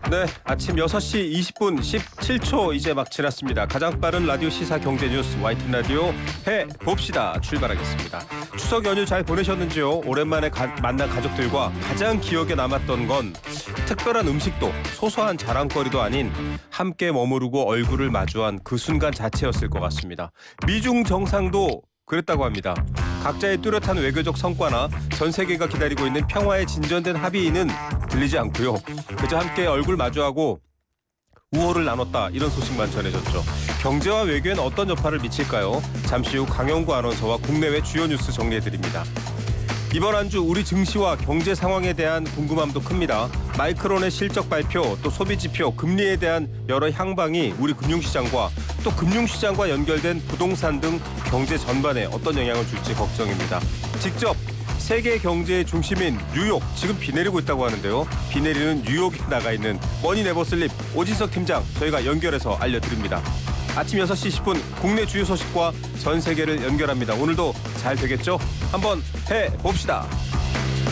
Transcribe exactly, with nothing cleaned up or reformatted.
네, 아침 여섯 시 이십 분 십칠 초 이제 막 지났습니다. 가장 빠른 라디오 시사 경제 뉴스 와이티 라디오 해봅시다 출발하겠습니다. 추석 연휴 잘 보내셨는지요? 오랜만에 가, 만난 가족들과 가장 기억에 남았던 건 특별한 음식도 소소한 자랑거리도 아닌 함께 머무르고 얼굴을 마주한 그 순간 자체였을 것 같습니다. 미중 정상도 그랬다고 합니다. 각자의 뚜렷한 외교적 성과나 전 세계가 기다리고 있는 평화의 진전된 합의는 들리지 않고요. 그저 함께 얼굴 마주하고 우호를 나눴다 이런 소식만 전해졌죠. 경제와 외교엔 어떤 여파를 미칠까요? 잠시 후 강영구 아나운서와 국내외 주요 뉴스 정리해드립니다. 이번 한 주 우리 증시와 경제 상황에 대한 궁금함도 큽니다. 마이크론의 실적 발표, 또 소비지표, 금리에 대한 여러 향방이 우리 금융시장과 또 금융시장과 연결된 부동산 등 경제 전반에 어떤 영향을 줄지 걱정입니다. 직접 세계 경제의 중심인 뉴욕, 지금 비 내리고 있다고 하는데요. 비 내리는 뉴욕에 나가 있는 머니 네버 슬립 오진석 팀장 저희가 연결해서 알려드립니다. 아침 여섯 시 십 분 국내 주요 소식과 전 세계를 연결합니다. 오늘도 잘 되겠죠? 한번 해봅시다.